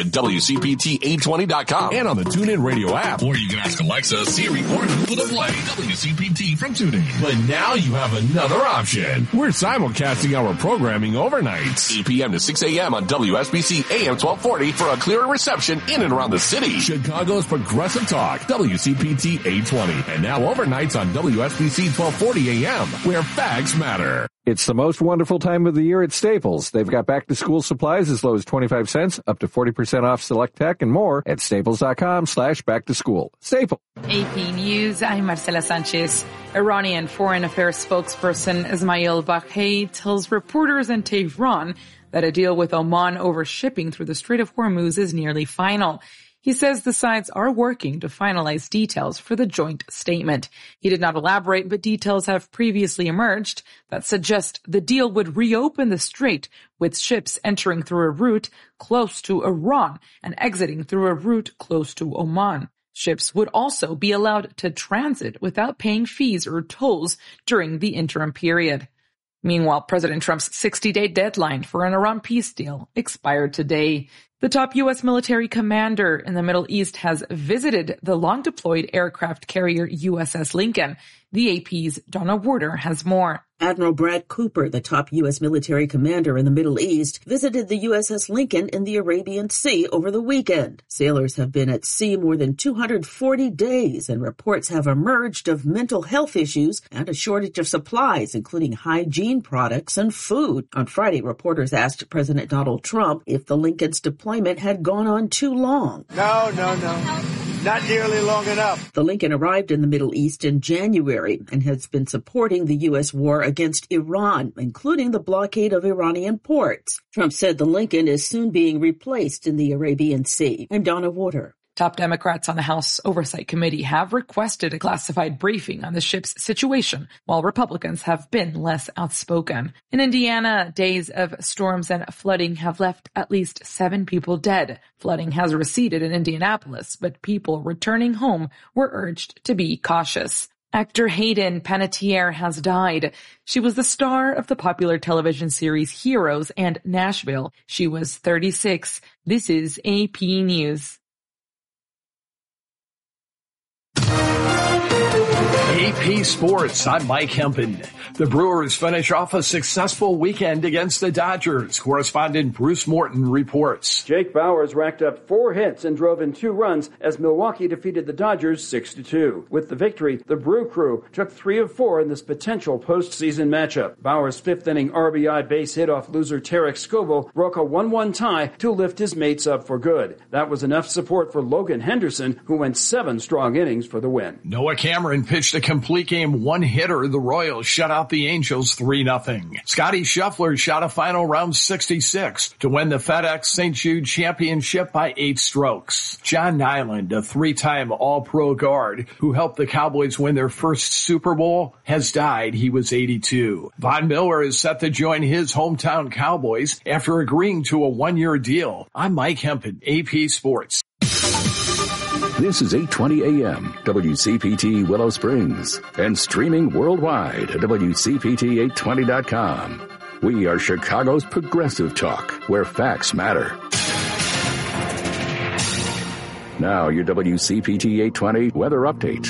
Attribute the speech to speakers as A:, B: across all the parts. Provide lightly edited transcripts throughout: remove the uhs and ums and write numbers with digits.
A: at WCPT820.com and on the TuneIn Radio app. Or you can ask Alexa, Siri, or Google to play WCPT from TuneIn. But now you have another option. We're simulcasting our programming overnight, 8 p.m. to 6 a.m. on WSBC AM 1240 for a clearer reception in and around the city. Chicago's Progressive Talk, WCPT 820. And now overnights on WSBC 1240 AM, where facts matter.
B: It's the most wonderful time of the year at Staples. They've got back-to-school supplies as low as 25 cents, up to 40% off select tech, and more at staples.com/back-to-school. Staples.
C: AP News, I'm Marcela Sanchez. Iranian Foreign Affairs spokesperson Ismail Baghei tells reporters in Tehran that a deal with Oman over shipping through the Strait of Hormuz is nearly final. He says the sides are working to finalize details for the joint statement. He did not elaborate, but details have previously emerged that suggest the deal would reopen the strait with ships entering through a route close to Iran and exiting through a route close to Oman. Ships would also be allowed to transit without paying fees or tolls during the interim period. Meanwhile, President Trump's 60-day deadline for an Iran peace deal expired today. The top U.S. military commander in the Middle East has visited the long-deployed aircraft carrier USS Lincoln. The AP's Donna Warder has more.
D: Admiral Brad Cooper, the top U.S. military commander in the Middle East, visited the USS Lincoln in the Arabian Sea over the weekend. Sailors have been at sea more than 240 days, and reports have emerged of mental health issues and a shortage of supplies, including hygiene products and food. On Friday, reporters asked President Donald Trump if the Lincoln's deployment had gone on too long.
E: No. Not nearly long enough.
D: The Lincoln arrived in the Middle East in January and has been supporting the U.S. war against Iran, including the blockade of Iranian ports. Trump said the Lincoln is soon being replaced in the Arabian Sea. I'm Donna Warder.
C: Top Democrats on the House Oversight Committee have requested a classified briefing on the ship's situation, while Republicans have been less outspoken. In Indiana, days of storms and flooding have left at least 7 people dead. Flooding has receded in Indianapolis, but people returning home were urged to be cautious. Actor Hayden Panettiere has died. She was the star of the popular television series Heroes and Nashville. She was 36. This is AP News.
F: AP Sports, I'm Mike Hempen. The Brewers finish off a successful weekend against the Dodgers. Correspondent Bruce Morton reports.
G: Jake Bauers racked up 4 hits and drove in 2 runs as Milwaukee defeated the Dodgers 6-2. With the victory, the Brew Crew took 3 of 4 in this potential postseason matchup. Bauers' 5th-inning RBI base hit off loser Tarek Skubal broke a 1-1 tie to lift his mates up for good. That was enough support for Logan Henderson, who went 7 strong innings for the win.
F: Noah Cameron pitched a complete game 1-hitter. The Royals shut out the Angels 3-0. Scotty Scheffler shot a final round 66 to win the FedEx St. Jude Championship by 8 strokes. John Nyland, a 3-time All-Pro guard who helped the Cowboys win their first Super Bowl, has died. He was 82. Von Miller is set to join his hometown Cowboys after agreeing to a 1-year deal. I'm Mike Hempen, AP Sports.
H: This is 820 AM, WCPT Willow Springs, and streaming worldwide at WCPT820.com. We are Chicago's Progressive Talk, where facts matter. Now, your WCPT 820 weather update.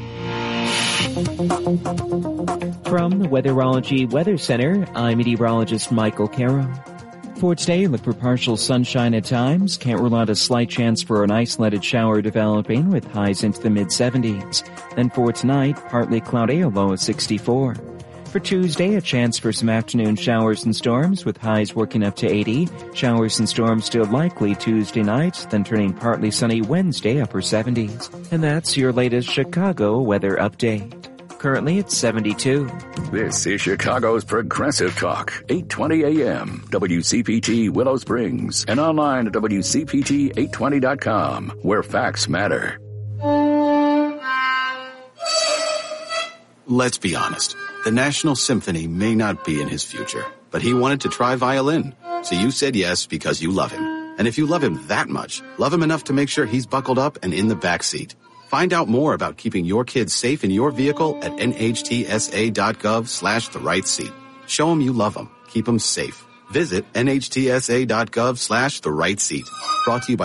I: From the Weatherology Weather Center, I'm meteorologist Michael Carroll. For today, look for partial sunshine at times. Can't rule out a slight chance for an isolated shower developing with highs into the mid-70s. Then for tonight, partly cloudy, a low of 64. For Tuesday, a chance for some afternoon showers and storms with highs working up to 80. Showers and storms still likely Tuesday night, then turning partly sunny Wednesday, upper 70s. And that's your latest Chicago weather update. Currently it's 72.
H: This is Chicago's Progressive Talk, 820 AM, WCPT Willow Springs, and online at WCPT820.com, where facts matter.
J: Let's be honest. The National Symphony may not be in his future, but he wanted to try violin. So you said yes because you love him. And if you love him that much, love him enough to make sure he's buckled up and in the back seat. Find out more about keeping your kids safe in your vehicle at nhtsa.gov/the-right-seat. Show them you love them. Keep them safe. Visit nhtsa.gov/the-right-seat. Brought to you by